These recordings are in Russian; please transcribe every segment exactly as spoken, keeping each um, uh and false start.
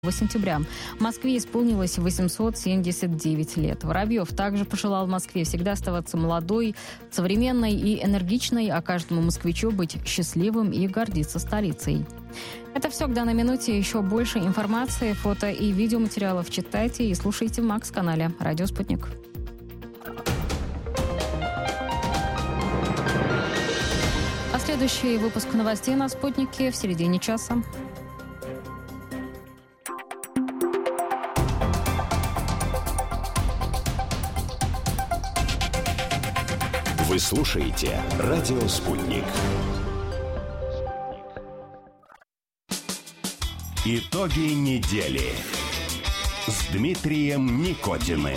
сентября. В Москве исполнилось восемьсот семьдесят девять лет. Воробьев также пожелал Москве всегда оставаться молодой, современной и энергичной, а каждому москвичу быть счастливым и гордиться столицей. Это все к данной минуте. Еще больше информации, фото и видеоматериалов читайте и слушайте в Макс-канале «Радио Спутник». А следующий выпуск новостей на «Спутнике» в середине часа. Вы слушаете «Радио Спутник». Итоги недели с Дмитрием Никотиным.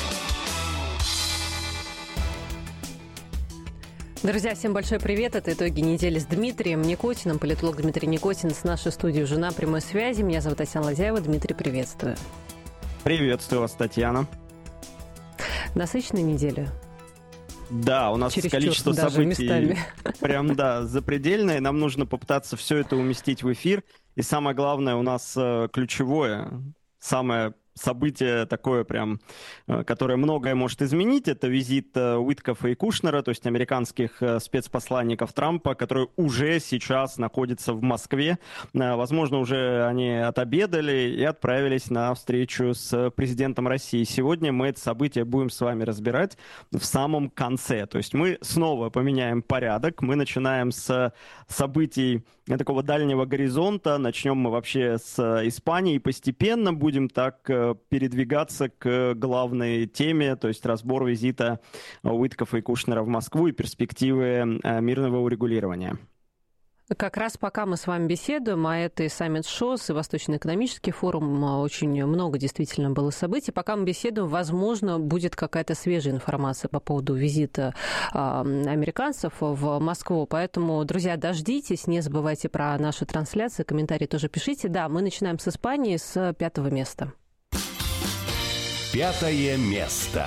Друзья, всем большой привет. Это «Итоги недели» с Дмитрием Никотиным. Политолог Дмитрий Никотин с нашей студией уже на прямой связи. Меня зовут Татьяна Ладяева. Дмитрий, приветствую. Приветствую вас, Татьяна. Насыщенная неделя? Да, у нас Чересчур количество событий местами. прям, да, запредельное. Нам нужно попытаться все это уместить в эфир. И самое главное, у нас э, ключевое, самое событие такое прям, э, которое многое может изменить, это визит э, Уиткофа и Кушнера, то есть американских э, спецпосланников Трампа, которые уже сейчас находятся в Москве. Э, возможно, уже они отобедали и отправились на встречу с президентом России. Сегодня мы это событие будем с вами разбирать в самом конце. То есть мы снова поменяем порядок. Мы начинаем с событий такого дальнего горизонта. Начнем мы вообще с Испании и постепенно будем так передвигаться к главной теме, то есть разбор визита Уиткофа и Кушнера в Москву и перспективы мирного урегулирования. Как раз пока мы с вами беседуем, а это и саммит ШОС, и Восточный экономический форум, очень много действительно было событий. Пока мы беседуем, возможно, будет какая-то свежая информация по поводу визита э, американцев в Москву. Поэтому, друзья, дождитесь, не забывайте про наши трансляции, комментарии тоже пишите. Да, мы начинаем с Испании, с пятого места. Пятое место.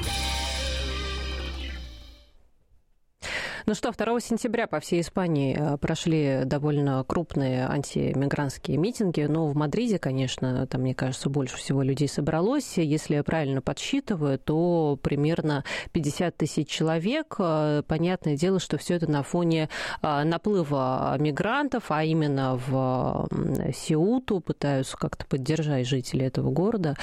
Ну что, второго сентября по всей Испании прошли довольно крупные антимигрантские митинги. Но в Мадриде, конечно, там, мне кажется, больше всего людей собралось. Если я правильно подсчитываю, то примерно пятьдесят тысяч человек. Понятное дело, что все это на фоне наплыва мигрантов, а именно в Сеуту. Пытаюсь как-то поддержать жителей этого города.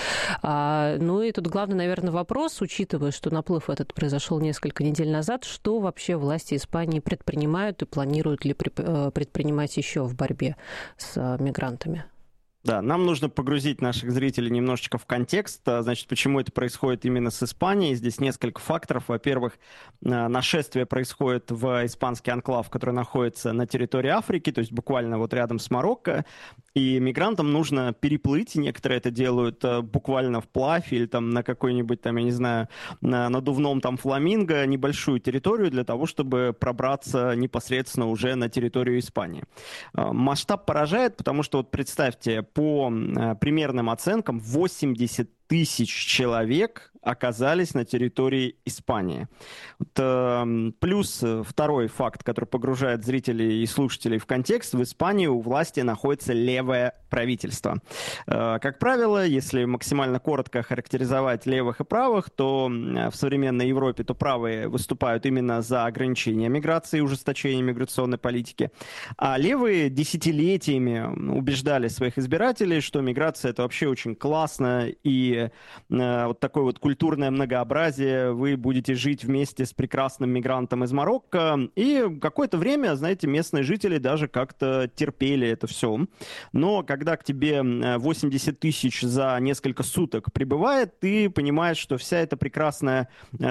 Ну и тут главный, наверное, вопрос, учитывая, что наплыв этот произошел несколько недель назад, что вообще власти Испании предпринимают и планируют ли предпринимать еще в борьбе с мигрантами? Да, нам нужно погрузить наших зрителей немножечко в контекст, значит, почему это происходит именно с Испанией. Здесь несколько факторов. Во-первых, нашествие происходит в испанский анклав, который находится на территории Африки, то есть буквально вот рядом с Марокко, и мигрантам нужно переплыть, и некоторые это делают буквально вплавь или там на какой-нибудь, там, я не знаю, на надувном там фламинго, небольшую территорию для того, чтобы пробраться непосредственно уже на территорию Испании. Масштаб поражает, потому что вот представьте, по примерным оценкам, восемьдесят тысяч человек оказались на территории Испании. Вот, э, плюс второй факт, который погружает зрителей и слушателей в контекст. В Испании у власти находится левое правительство. Э, как правило, если максимально коротко характеризовать левых и правых, то в современной Европе то правые выступают именно за ограничение миграции и ужесточение миграционной политики, а левые десятилетиями убеждали своих избирателей, что миграция — это вообще очень классно, и вот такое вот культурное многообразие, вы будете жить вместе с прекрасным мигрантом из Марокко. И какое-то время, знаете, местные жители даже как-то терпели это все. Но когда к тебе восемьдесят тысяч за несколько суток прибывает, ты понимаешь, что вся эта прекрасная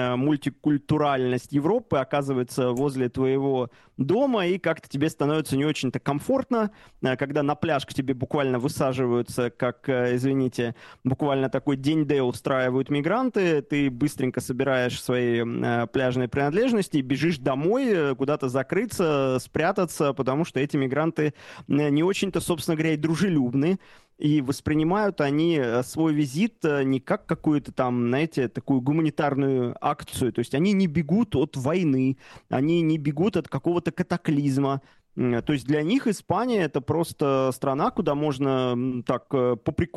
мультикультуральность Европы оказывается возле твоего дома, и как-то тебе становится не очень-то комфортно, когда на пляж к тебе буквально высаживаются, как, извините, буквально такой день Д устраивают мигранты, ты быстренько собираешь свои пляжные принадлежности и бежишь домой, куда-то закрыться, спрятаться, потому что эти мигранты не очень-то, собственно говоря, и дружелюбны. И воспринимают они свой визит не как какую-то там, знаете, такую гуманитарную акцию. То есть они не бегут от войны, они не бегут от какого-то катаклизма. То есть для них Испания — это просто страна, куда можно так по приколу